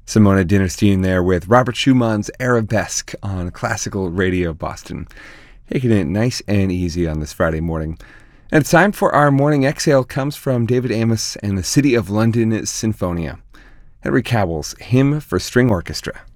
Simona Dinerstein there with Robert Schumann's Arabesque on Classical Radio Boston. Taking it nice and easy on this Friday morning. And it's time for our morning exhale. Comes from David Amos and the City of London Sinfonia. Henry Cowell's Hymn for String Orchestra.